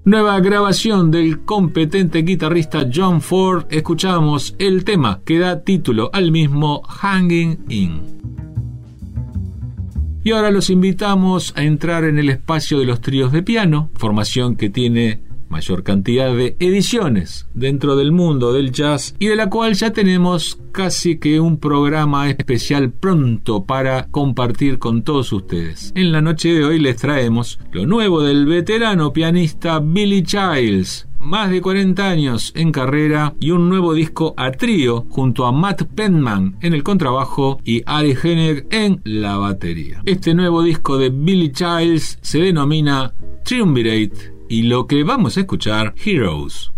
Nueva grabación del competente guitarrista John Ford. Escuchamos el tema que da título al mismo, Hanging In. Y ahora los invitamos a entrar en el espacio de los tríos de piano, formación que tiene mayor cantidad de ediciones dentro del mundo del jazz y de la cual ya tenemos casi que un programa especial pronto para compartir con todos ustedes. En la noche de hoy les traemos lo nuevo del veterano pianista Billy Childs, más de 40 años en carrera y un nuevo disco a trío junto a Matt Penman en el contrabajo y Ari Hennig en la batería. Este nuevo disco de Billy Childs se denomina Triumvirate y lo que vamos a escuchar, Heroes.